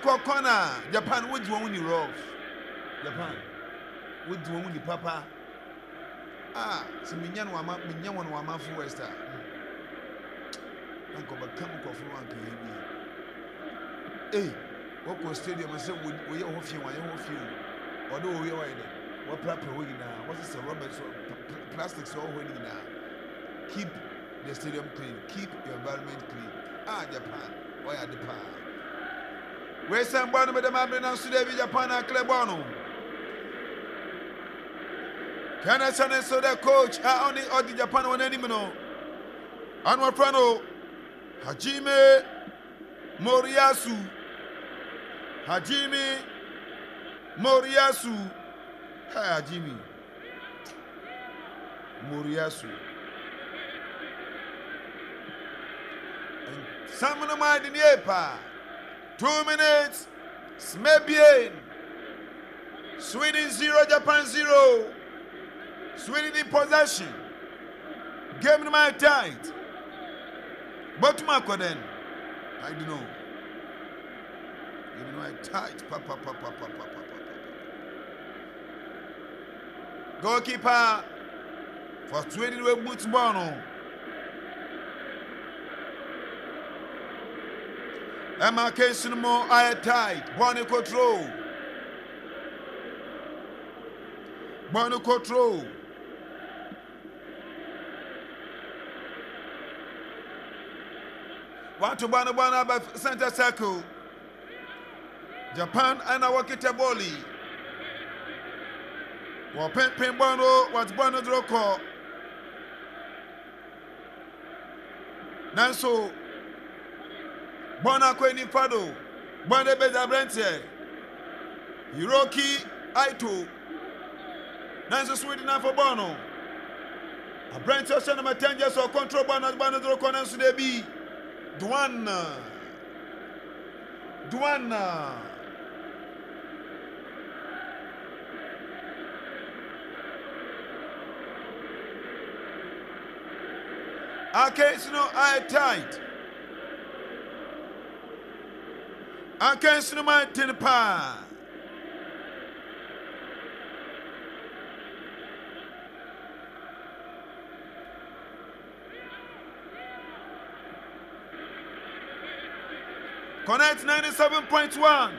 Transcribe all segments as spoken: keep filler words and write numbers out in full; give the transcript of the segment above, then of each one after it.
corner. Japan would do only rough. Japan would do only papa. Ah, so Minyan Wama, Minyan Wama for West. Uncle, but come for one can you? Eh, what was stadium? I said, we are off you, I am off you. Although we are what proper way now? What is a rubber plastic so winning now? Keep the stadium clean, keep your environment clean. Ah, Japan, why are the pan? Where's somebody with the man announced today? Japan and Clebono. Can I send so the coach? I only or the Japan one anymore. And what Prano Hajime Moriyasu. Hajime Moriyasu. Hi, Hajime Moriyasu. And Samuel Madi Niepa. Two minutes. Smebien. Sweden zero, Japan zero. Sweden in possession. Game in my tight. But Marco then. I don't know. You know I tight. Papa, papa, papa, papa, papa. Goalkeeper for Sweden with Mutsbono. Emma Casino I tight. Bonnie control. Bonnie control. One to Bana Bana by center circle. Japan and our Kitaboli. What Pen Pen Bono, what's Bono Droko? Nanso Bona Kweni Fado, Bona Beza Brente, Hiroki Aito, Nanso Sweden for Bono. A Brente Ocean ten years or control Bona Bona Droko Nanso Debi. Duana Duana Okay, so no eye tight. Okay, so no my tin pa. Connect ninety-seven point one.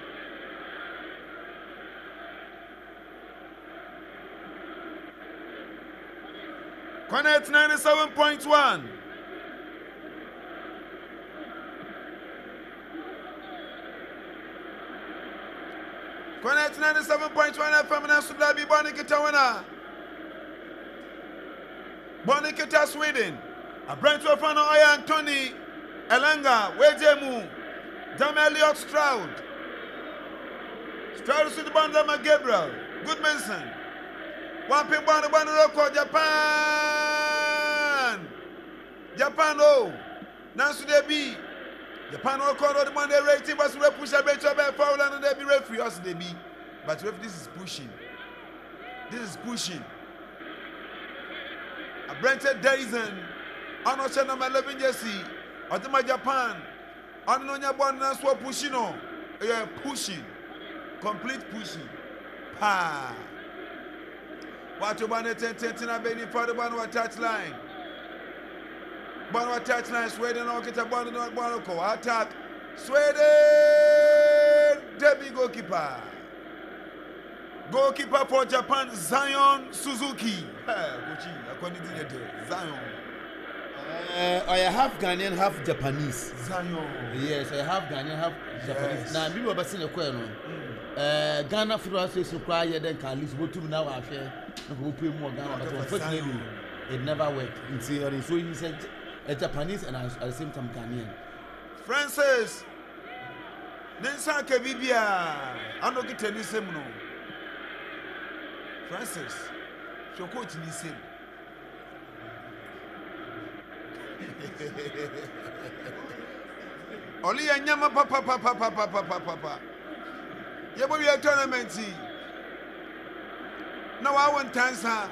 Connect ninety-seven point one. Connect ninety-seven point one F M and Sudabi Bonikita winner. Bonikita Sweden. A branch of an Oya Anthony Elanga Wejemu. Dam Elliot Stroud. Stroud to the Bandama Gabriel. Goodmanson. One pin one one record Japan. Japan oh. Nansu de be. Japan record on the Monday rating was we push a bench of a foul and they be referee us they be. But if this is pushing. This is pushing. A Brented Dyson. On Ocean number eleven jersey. Otama Japan. On Nonya Bonna swap pushing on. Yeah, pushing. Complete pushing. Pa. What to ban ten ten ten Benny for the Banwa touch line. Banwa touch line, Sweden or get a bond not Bonoko. Attack. Sweden Debbie goalkeeper. Goalkeeper for Japan, Zion Suzuki. According to the Zion. Uh, I have Ghanaian, half Japanese. Zion. Yes, I have Ghanaian, half Japanese. Now, people are saying a question. Uh, Ghana Football Association require then can lose both two now. I share. No, pay more Ghana, but unfortunately, it never worked. So he said a Japanese and at the same time Ghanaian. Francis. Nensa Kebibia. I don't get any same no. Francis. So coach ni same. Only a nyama papa papa papa papa papa. You will be a tournament. Now I want answer.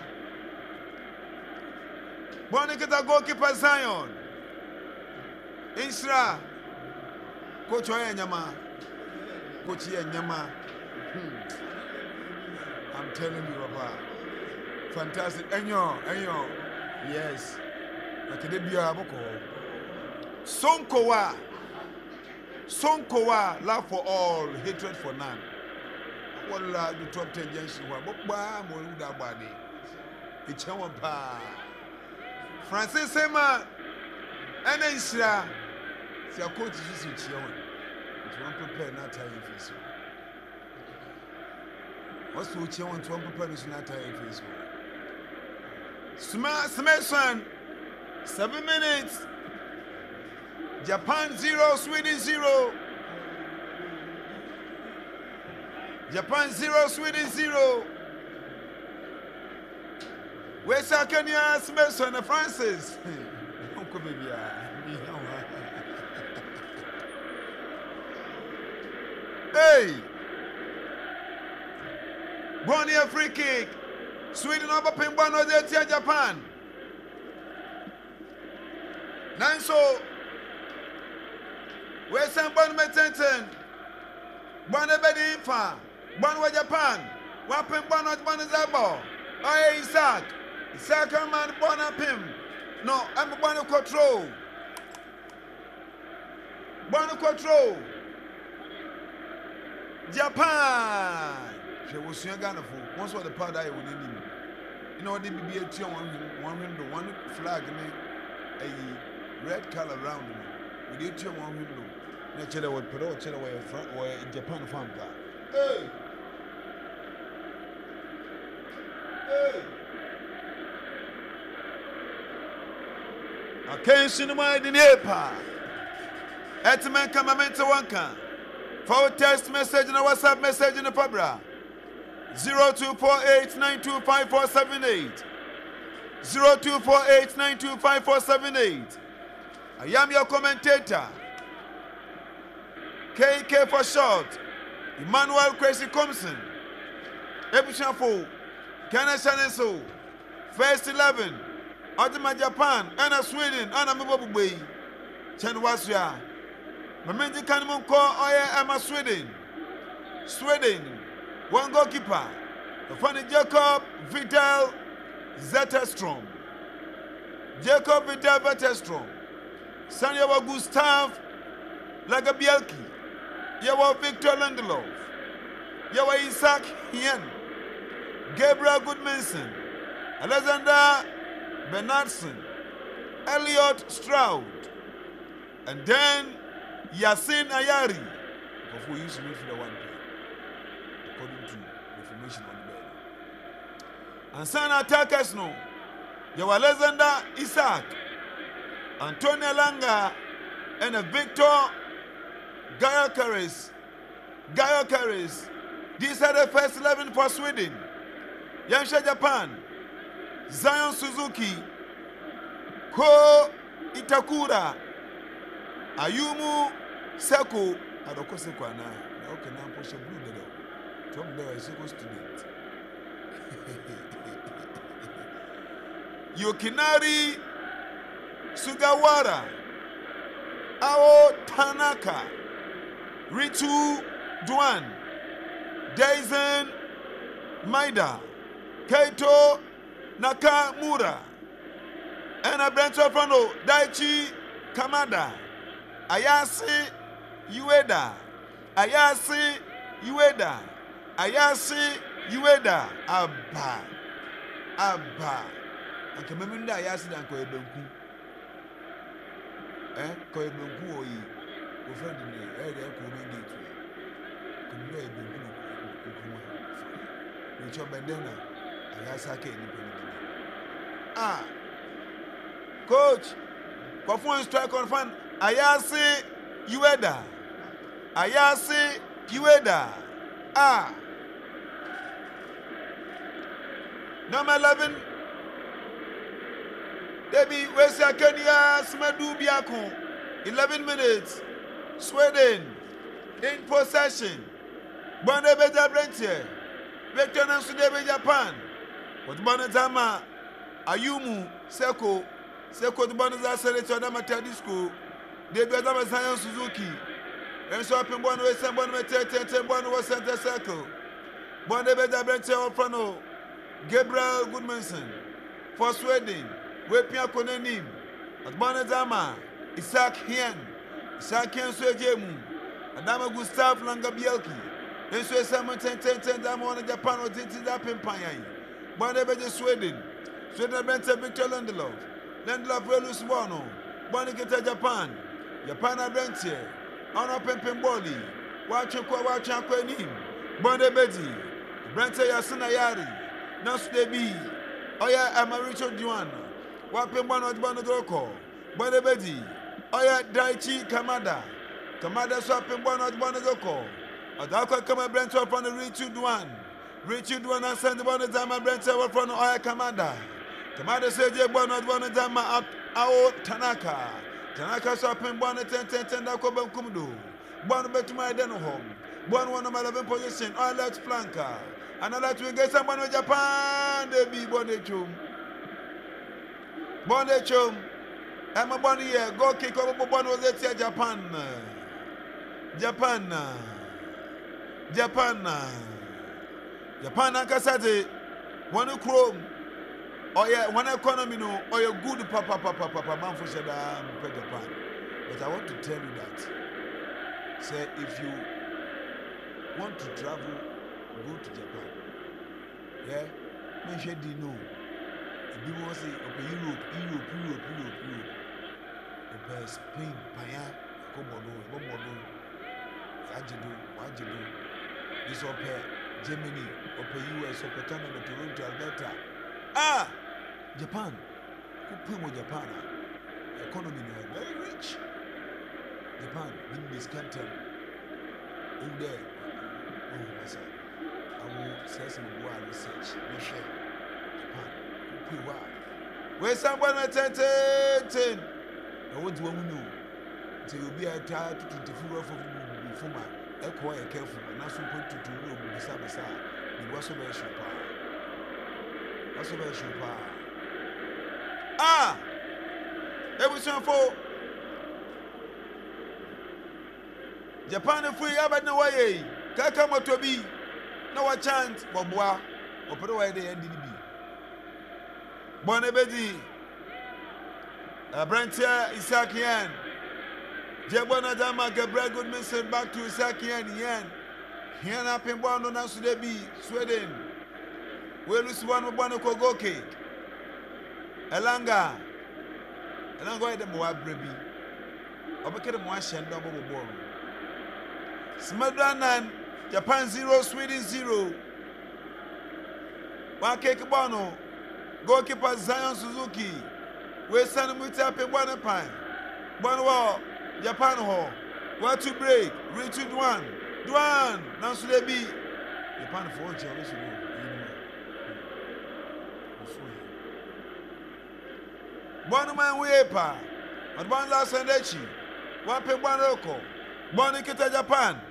Bonikita goalkeeper Zion. Insra. Coach Oyanyama. Kochi and Yama. I'm telling you, Papa. Fantastic. Enyo, enyo. Yes. Akadebia Aboko. Sonkowa. Sonkowa, love for all, hatred for none. What la the top ten junction wa baba mo da body. It's one pa. Francis Sema and then Sra. See a coach is with you. It's one prepare not time face. What's what you want to one prepare is not time face. Smart Smason. Seven minutes. Japan zero, Sweden zero. Japan zero, Sweden zero. Where's Kenya Smason and Francis? Uncle baby. Hey! Bonnie a free kick. Sweden over Pimbano de Japan. Nanso. Where's some Bon Metenten? Bon Ebedi Infa. Bon wa Japan. Wapin Bon at Bon Zabo. Oh, Isaac. Isaac man Bon up him. No, I'm Bon control. Bon control. Japan. She was soon Ghana for once was the part I would need him. You know, there be a two one one window, one flag in a red color around him. We did two one window. Natural would put out away from Japan farm car. Hey! Hey! I can't see no more in the Nepal. Etman come a to one can. Forward text message and a WhatsApp message in the Fabra. zero two four eight nine two five four seven eight. zero two four eight nine two five four seven eight. I am your commentator. K K for short. Emmanuel Kwesi Compson. Ebushanfo. Kenneth Shaneso. First eleven. Otima Japan. Anna Sweden. Anna Mubabubwe. Chenwasya. Mamenji Kanimon ko Oye Emma Sweden. Sweden. One goalkeeper. The funny Jacob Vidal Zetterstrom. Jacob Vidal Zetterstrom. Sanyawa Gustav Lagabielki. Yawa Victor Lindelof. Yawa Isaac Hien. Gabriel Goodmanson. Alexander Bernardson. Elliot Stroud. And then Yasin Ayari. Before we used to for the one day. According to information on the bed. And San attackers no. Yawa Alexander Isaac. Antonio Langa. And a Victor Gaio Carres. Gaio Carres. These are the first eleven for Sweden. Yansha Japan. Zion Suzuki. Ko Itakura. Ayumu Seko. Adoko Seko ana. Na okay na push blue dedo. Tom there is a student. Yokinari Sugawara. Ao Tanaka. Ritu Duan. Daisen Maida. Keito Nakamura. And a branch of Fano. Daichi Kamada. Ayase Ueda. Ayase Ueda. Ayase Ueda. Abba. Abba. And Kamamunda Ayase and Koebenku. Eh? Koebenku or ye. We're friendly. Eh, they're coming gate. Come here, Benku. Which are Bandana. Ayasake independent. Ah. Coach. Performance strike on fun. Ayase Ueda. Ayase Ueda. Ah. Number eleven. Debbie, where's your Kenya Smadu Biako? eleven minutes. Sweden in possession. Bonabeja Brentia. Victor Nansudebe Japan. But Bonatama Ayumu Seko. Seko the Bonaza Senator Namatadisco. Debbie Zion Suzuki. And so up in one way, someone may take one was center circle. One day, better Brent Orfano, Gabriel Goodmanson, for Sweden, Wepia Konenim, at Bonazama, Isaac Hien, Isaac Hien Swejemu, Adama Gustav Langabielki, and so someone ten ten ten Damon Japan or did it up in Payay. One day, better Sweden, Sweden Brent Victor Landelov, Landelov Velus Bono, Bonageta Japan, Japan Brent. Honor Pimpin Boli, watch a qua watch a quenim, Bonde Betty, Brenta Yasuna Yari, Nas de B, Oya Amaricho Juan, Wapin Bono Bonadoko, Bonde Betty, Oya Daichi Kamada, Kamada Swapping Bono Bonadoko, Adaka Kama Brenta upon the Richard one, Richard one and send the Bonadama Brenta from Oya Kamada, Kamada said Bono Bonadama Ao Tanaka. Tanaka Sapin Bonnet ten ten ten Dakobam Kumdu. Bon bet my den home. Bon one of my eleven position. I let flanker. And I let you get someone with Japan. They be Bonnechum. Bonnechum. I'm a bonny here. Go kick over Bon was it here Japan. Japan. Japan. Japan Ankasate. One chrome. Oh yeah, one economy no, or your good papa papa papa man for Japan. But I want to tell you that, say if you want to travel, go to Japan. Yeah, make sure you know. If you want to say, okay, Europe, Europe, Europe, Europe, Europe, okay, Spain, Paya, Komodo, Komodo, Ajedo, Ajedo, this okay, Germany, okay, U S, okay, Canada, Toronto, Alberta. Ah, Japan. Who pay Japan? Economy is very rich. Japan, in this country, in there. Oh, what's that? I will say some more research. Japan. Who pay what? Where someone attended? I want to know. So you'll be a tired to the full of Fuma. Echo, careful. And that's what put to know beside the side. It was a very sharp. That's a very sharp. Ah! There was some for Japan and free, but no way. Kakama to be no chance, Bobwa, or put away the N D B. Bonabedi, Brantia Isakian, Jabona Dama Gabriel Goodmanson back to Isakian Yan. Here up in Bono Nasudebi, Sweden. Well, this one of Bonokogoke. Elanga. Elanga, the Moab Brebi. Obaka the Moashan double ball. Smadranan, Japan zero, Sweden zero. One cake Bono. Goalkeeper Zion Suzuki. We send him with up in one pine. One wall, Japan hall. Where to break? Richard one. Duan. Now should they be Japan for generation. One man weeper. But one last Sandechi. One pay one local. One Kita Japan.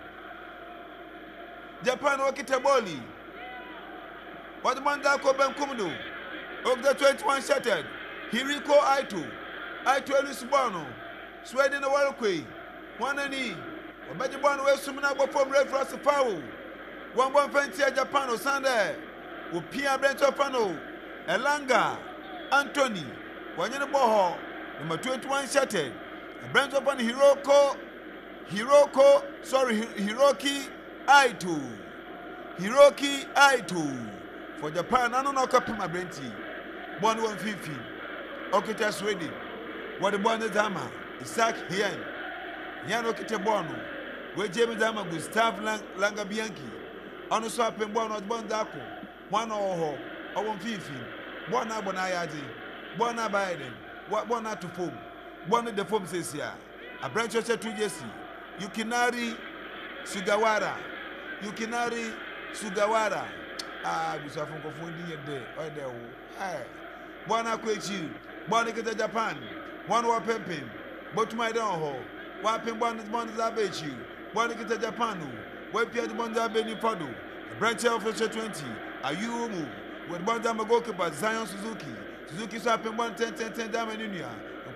Japan Wakita Boli. What man that called Ben Kumdu? Of the twenty-one shattered. Hiriko Aito. Aito Elusubano. Sweden the Walkway. One any. Obeji Bono we sumina go from reference foul. One one fancy Japan or Sunday. Upia Brento Fano. Elanga. Anthony. One in the boho. Number twenty-one shattered. Brento upon Hiroko. Hiroko. Sorry, Hiroki Aito. Hiroki Aito. For Japan, I don't know my Brenti. One one fifty. Okita Sweden. What the Bono Dama. Isaac Hien. Yano Kitebono. Where James Dama Gustav Langa Bianchi. On swap and one of Bondako. One or one fifty. One Abonayadi. One Biden. What one to foam. One of the foam says here. A branch of two Jesse. Yukinari Sugawara. Yukinari Sugawara. Ah, we saw from Kofundi a day. Or there. Hey. One Aquachi. One Nikita Japan. One war pimping. But my down hall. Wapin one is one is Abechi. One Nikita Japanu. Where Pierre the Bonda Beni Fado. Branch of twenty. Ayumu. With one Dama goalkeeper Zion Suzuki. Suzuki swapping one ten ten ten Dama in India. And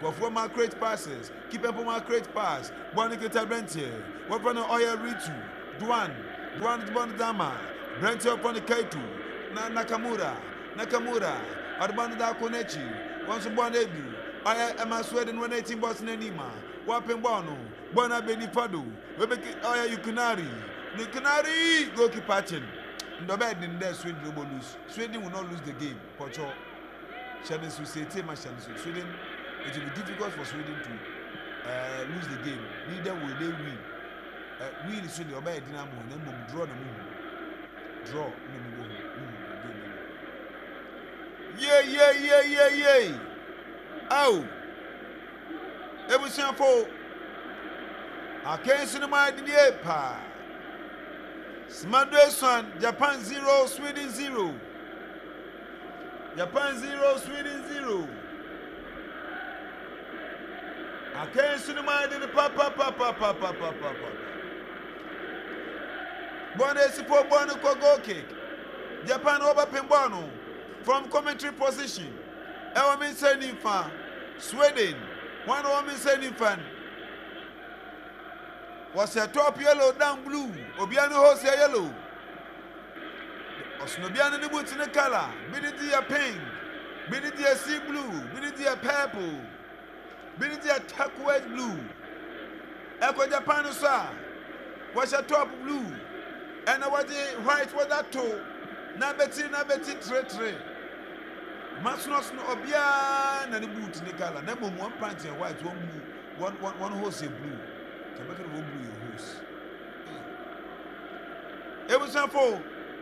Kofo ma create passes. Keep up ma create pass. Bonikita Brentier. What from the Oya Ritu. Duan. Duan Bon Dama. Brentier upon the Kaitu. Na Nakamura. Nakamura. Adban da Konechi. Once born Edu. Oya Emma Sweden when eighteen Boston Enima. Wapen Bono. Bona Benifado. Rebecca Oya Yukunari. Yukunari. Go keep patching. The bed in there, Sweden will lose. Sweden will not lose the game. Pocho. Sweden will say, Sweden. It will be difficult for Sweden to uh, lose the game. Neither will they win. Uh, win Sweden, obey Dynamo, and then draw the moon. Draw. Yeah, yeah, yeah, yeah, yeah. Oh. Every sample. I can't see the mind in the air. Smadres one, Japan zero, Sweden zero. Japan zero, Sweden zero. I can't see the mind in the papa, papa, papa, papa, papa. Bonne support Bono go kick. Japan over Pimbono from commentary position. A woman sending fan. Sweden, one woman sending fan. Was a top yellow down blue, Obiano horse yellow. Osnobiano the boots in the color, Bidity a pink, Bidity a sea blue, Bidity a purple, Bidity a turquoise blue. Echo Japan sir was a top blue, and I was the white was that toe. Nabeti Nabeti tre tre. Masnos no Obian and the boot in the color. Never one pant in white, one blue, one one one horse blue. Can make it will blue your house. It was simple.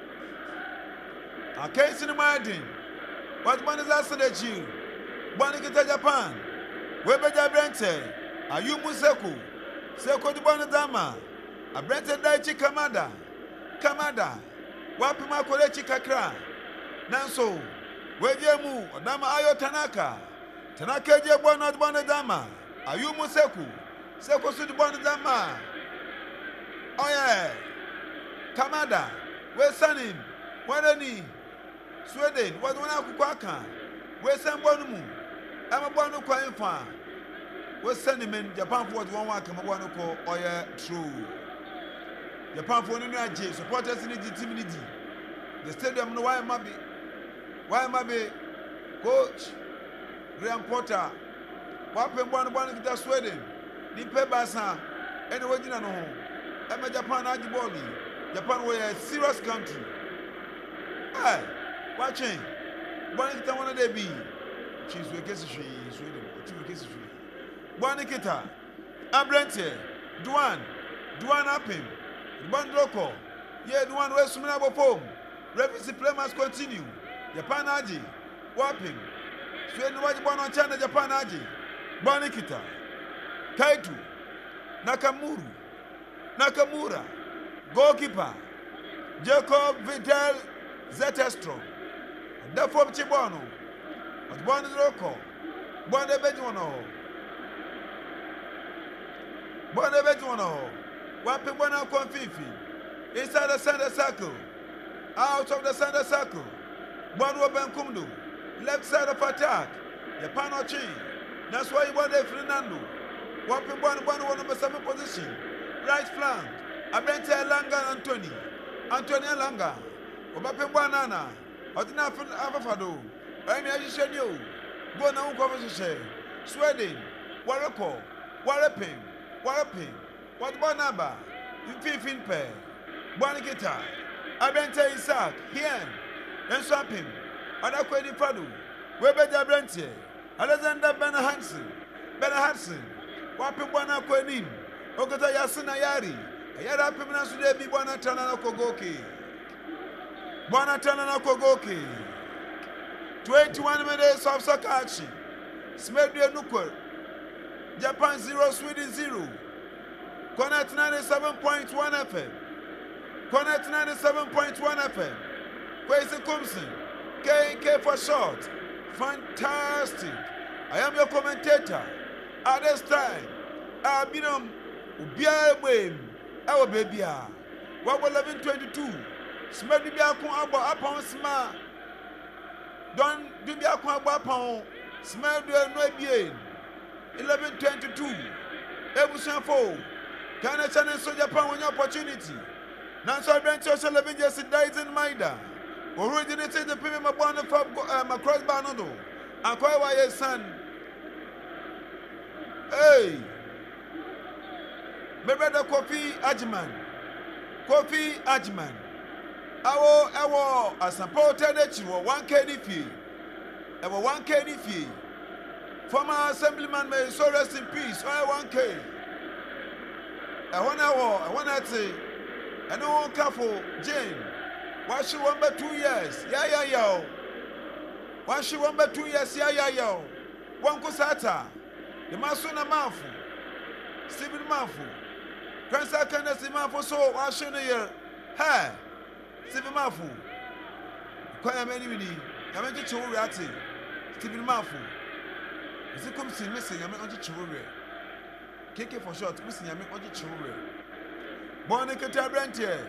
I can't see the margin. What one is asking at you? Bonikita Japan. Webeja Brente. Are you Museku? Seko di Bonadama. A Brente Daichi Kamada. Kamada. Wapima Kolechi Kakra. Nanso. Wejemu. Odama Ayo Tanaka. Tanaka Jebona Bonadama. Are you Museku? Seko Sudi Bonadama. Oh yeah. Kamada. Where's Sanin? What any? Sweden, what one I could where's San Bonumu? I'm a Bono Quine farm. Where's Sentiment? Japan for one one come one call oh yeah, true. Japan for Nigeria supporters in legitimacy. The stadium no why Mabi. Why Mabi? Coach Graham Potter. Wapen one one to Sweden. Nipe Basa. Anyway, you know, I'm a Japan Ajiboli. Japan was a serious country. Hey, watching. Bonikita one of the be. She's with Kessy, Sweden. Two Kessy. Bonikita. Abrente. Duan. Duan Appin. Bandroko. Yeah, Duan West Suminabo Foam. Refugee play must continue. Japan Aji. Wapping. Sweden was born on China, Japan Aji. Bonikita. Kaitu. Nakamuru. Nakamura. Goalkeeper. Jacob Vidal Zetestrom. Therefore, Chibono. But born in Rocco. Born a Bejuano. Born a Bejuano. Wapping one out Confifi. Inside the center circle. Out of the center circle. Born Woben Kumdu. Left side of attack. Yapanochi. That's why you want a Fernando. Wapping one one one number seven position. Right flank. Abrente Langa Anthony. Anthony Langa. Obape Banana. Odina Avafado. Any addition you. Go now conversation. Sweden. Warako. Waraping. Waraping. What Banaba? Fifin Pe. Bonikita. Abrente Isaac. Here. Then swap him. Adakwedi Fadu. Webeja Brente. Alexander Ben Hansen. Ben Hansen. Wapi Bwana Kwenim. Ogata Yasina Yari. Yara Pimana Sude be Bwana Tanana Kogoki. Bwana Tanana Kogoki. twenty-one minutes of soccer action. Smedwe Nukur. Japan zero, Sweden zero. Connect ninety-seven point one F M. Connect ninety-seven point one F M. Kwesi Kumsin. K K for short. Fantastic. I am your commentator. At this time, I've been on Ubia our baby. What was eleven twenty-two? Smell the Biakon about upon Sma. Don't do Biakon about upon Smell the no bien. eleven twenty-two. Ebusiafo. Ghana Channel so Japan one opportunity. Nanso Brent social eleven just dies in Maida. Already they say the premium of one of my crossbar no do. Akwa wa ye son. Hey. My brother Kofi Ajman. Kofi Ajman. Awo awo asapota de chiwo one K D fee. Ewo one K D fee. Former assemblyman may so rest in peace. Oh one K. I want awo, I want to say. I know one careful Jane. Why she want by two years? Yeah yeah yeah. Why she want by two years? Yeah yeah yeah. One kusata. The masuna mafu. Stephen mafu. Prancer Kenneth mafu so why she no year? Hey. Stephen mafu. Kwaya many many. Yamenji churu ati. Stephen mafu. Is it come see missing? Yamenji churu. K K for short. Missing Yamenji churu. Monica Brent here.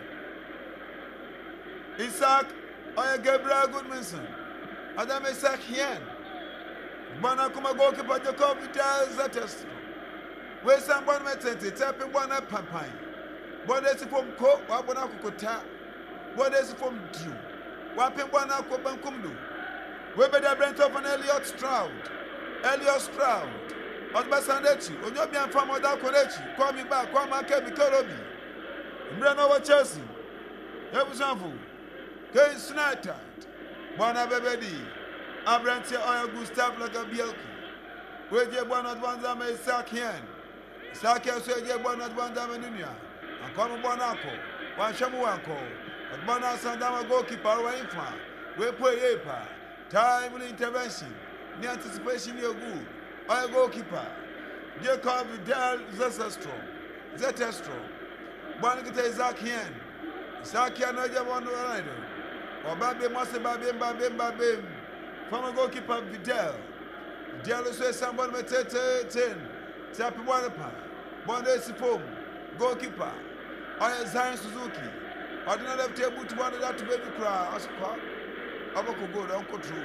Isaac Oya Gabriel Goodmanson. Adam Isaac Hien. Bwana kuma goalkeeper Jacob Vital Zates. We some one metente tapping one up papai. What is from Co? Wabona Kukota. What is from Dew? Wapping one up Bankumdu. We better Brent of an Elliot Stroud. Elliot Stroud. Otbasandechi. Onyobian from Oda Korechi. Call me back. Call my Kemi Korobi. Breno wa Chelsea. Ebusanfu. Kane Snyder. Bwana Bebedi. Abrantia Oya Gustav Lagabielki. Weje Bwana Dwanza me Isaac Hien. Isaac so je Bwana Dwanza me Nunia. Akomo Bwana ko. Wanshamu wanko. Bwana Sandama goalkeeper wa Infa. We play yepa. Timely intervention. Ni anticipation you good. Oya goalkeeper. Jacob Vidal Zestro. Zetestro. Bwana kita Isaac Hien. Isaac Hien no je Bwana Ronaldo. Obabe Mose Babem Babem Babem. Former goalkeeper Vidal. Vidal so somebody me ten. Tap one pa. Bwana Sipom. Goalkeeper. Oya Zion Suzuki. Ordinary left table to one that to baby cry. Asukwa. Abako go don't control.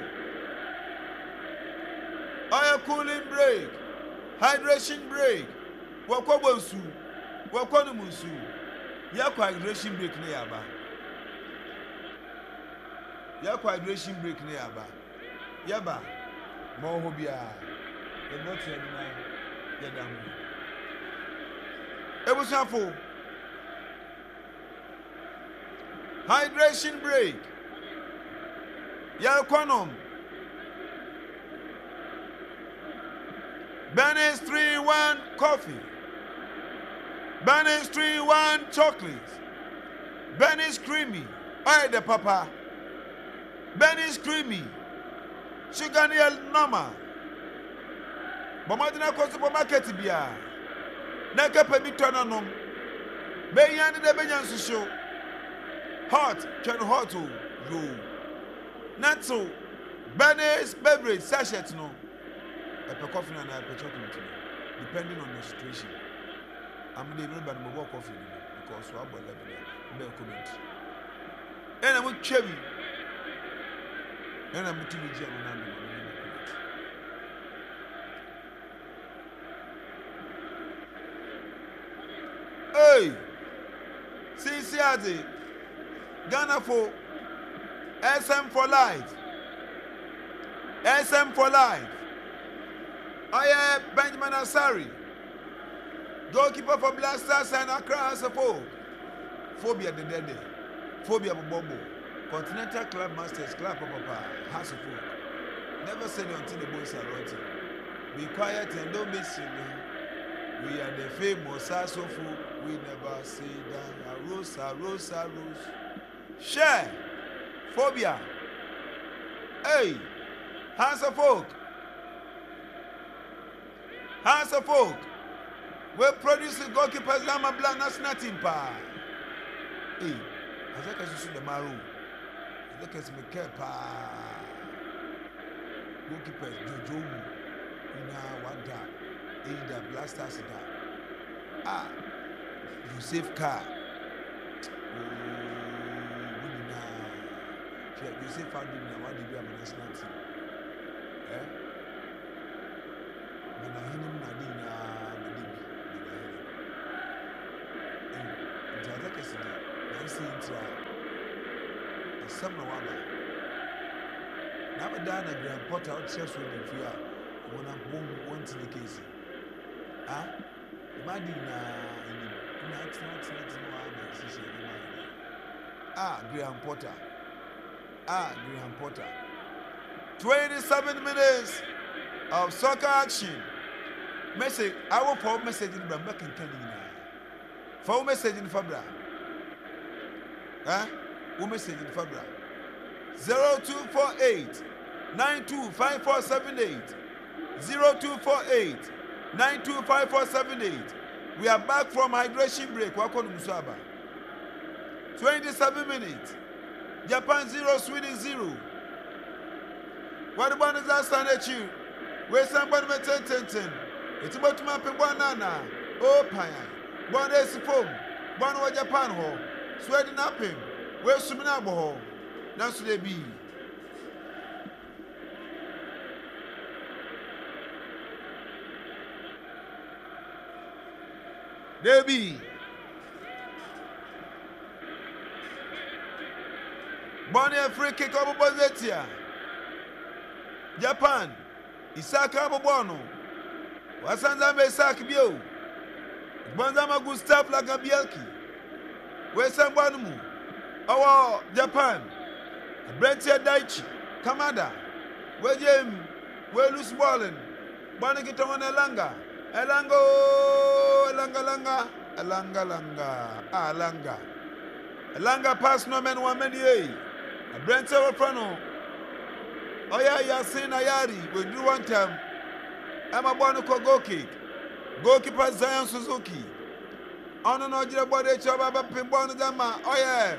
Oya cooling break. Hydration break. Wakwa bonsu. Wakwa no munsu. Yakwa hydration break na yaba. Yakwa hydration break na yaba. Yaba. Mo ho bia. E not here na yadam. Ebusanfo. Hydration break. Yakwanom. Benny's three one coffee. Benny's three one chocolate. Benny's creamy. Oye the papa. Benny's creamy. Sugar near normal. Bomadina ko supermarket bia. Na ka pa bi tona nom. Be yan de be nyan suso. Hot, can hot o. Yo. Not so. Benny's beverage sachet no. A coffee and a chocolate. Depending on the situation. I'm the remember my work coffee because we have a level of comment. And I'm with Chevy. And I'm with T V G. Hey, see, see, Ghana for S M for life. S M for life. I am Benjamin Asari. Goalkeeper for Black Stars and Accra House of Hope. Phobia the Dead. Phobia Bobo. Continental Club Masters Club of Papa. House of Hope. Never said it until the boys are rotting. Be quiet and don't be silly. We are the famous House of Hope. We never say that. Arose, arose, arose. Share. Phobia. Hey. House of Hope. House of Hope. We produce the goalkeepers Lama Black National Team pa. Hey, as I can see the maru. As I can see me care pa. Goalkeepers Jojo, Ina Wanda, Ada Blasters da. Ah, Joseph Car. Oh, Wina. Joseph found him na what did you have a national team? Eh? Mana hini na Sintra. Some no one. Never done a grand pot out chest with the fear when I'm born once in the case. Ah, Madina in the night, not no Ah, Graham Potter. Ah, Graham Potter. twenty-seven minutes of soccer action. Message, I will for message in the back in Canada. For message in Fabra. Huh? Who message in Fabra? zero two four eight nine two five four seven eight. zero two four eight nine two five four seven eight. We are back from hydration break. Welcome to Musaba. twenty-seven minutes. Japan zero, Sweden zero. What about the stand at you? Where's somebody met ten ten ten? It's about to map in banana. Oh, pine. One is foam. One was Japan home. Sweden up him. Where's swimming up home? That's what they be. They be. Bonnie a free kick over Bozetia. Japan. Isaka Bobono. Wasanza Mesak Bio. Bonzama Gustav Lagabielki. Where's Sambanumu? Our Japan. Brentia Daichi. Kamada. Where Jim. Where Loose Balling. Bonagitaman Elanga. Elango. Elanga Langa. Elanga Langa. Ah, Langa. Elanga pass no man one many. Brentia Wafano. Oh yeah, Yasin Ayari. We do one time. Emma Bonuko go kick. Goalkeeper Zion Suzuki. Ono no jira body choba pimbonu dama. Oh yeah.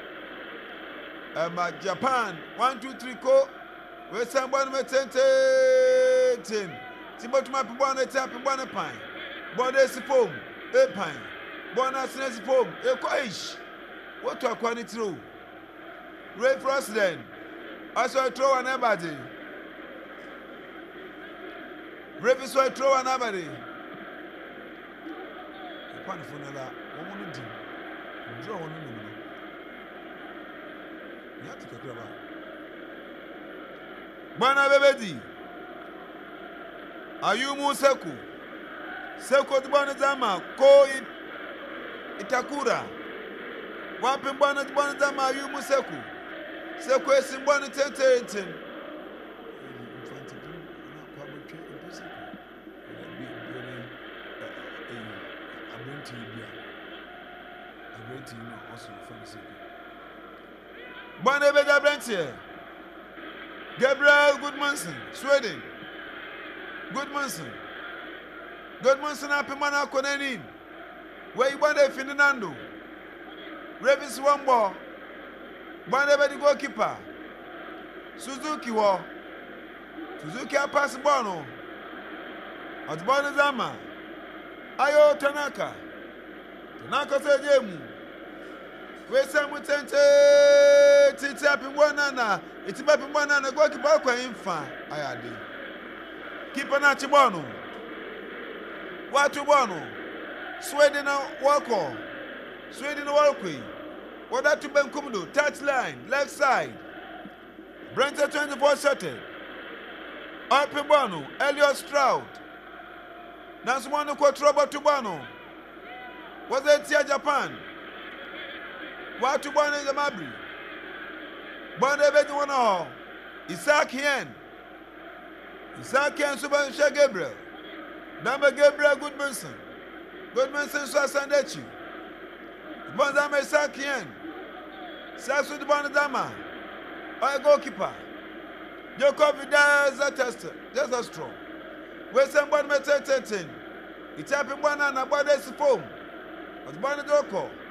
Emma Japan. One, two, three, go. We send one me ten ten. Timot ma pimbonu te pimbonu pine. Body si foam. E pine. Bona sinesi foam. E koish. What to akwani through? Ray Frost then. Also throw an everybody. Ray so throw an everybody. One funela, one woman did. Draw one woman. You have to take care of her. Bana Bebedi. Are you Museku? Seko Banazama, Ko Itakura. Wapping Banazama, are you Museku? Seko Simbana Tentin. To you know, also from the city. Bonne Brentia. Gabriel Goodmanson, Sweden. Goodmanson. Goodmanson up in Manakonin. Where you want a Fernando. Ravis one ball. Bonne Betty goalkeeper. Suzuki war. Suzuki a pass Bono. At Bonazama. Ayo Tanaka. Tanaka said, Jemu. We say we tente titi api bwana iti bapi bwana na go kipa kwa imfa ayade kipa na chibono watu bono Sweden na wako Sweden na walkwi wada tu benkumdo touch line left side Brenta twenty-four shuttle api bono Elliot Stroud na smanu kwa trouble tu bono was it here Japan. What to born in the Mabri? Born every one all. Isaac Hien. Isaac Hien Subansha Gabriel. Dama Gabriel Goodmanson. Goodmanson Swasandechi. Bonzama Isaac Hien. Sasu the Bonadama. Our goalkeeper. Jacob Vidal Zatester. Just a strong. Where's somebody met ten ten? It's happened one and a body foam. But Bonadoko.